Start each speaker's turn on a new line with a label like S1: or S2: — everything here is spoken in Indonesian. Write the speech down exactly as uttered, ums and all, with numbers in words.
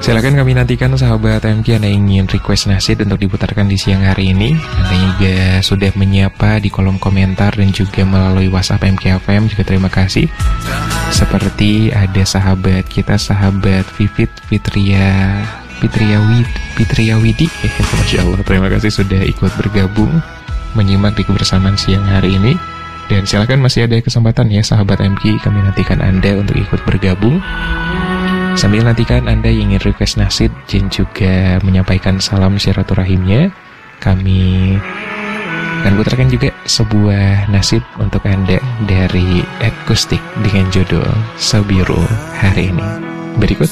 S1: Silakan kami nantikan sahabat M K Anda ingin request nasid untuk diputarkan di siang hari ini. Anda juga sudah menyapa di kolom komentar dan juga melalui WhatsApp M K F M, juga terima kasih. Seperti ada sahabat kita, sahabat Vivit Fitria Fitria Wid Fitria Widi eh, Masya Allah, terima kasih sudah ikut bergabung menyimak di kebersamaan siang hari ini. Dan silakan masih ada kesempatan ya sahabat M K, kami nantikan Anda untuk ikut bergabung. Sambil nantikan Anda yang ingin request nasid dan juga menyampaikan salam silaturahimnya, kami akan putarkan juga sebuah nasid untuk Anda dari Akustik dengan judul Sabiru hari ini. Berikut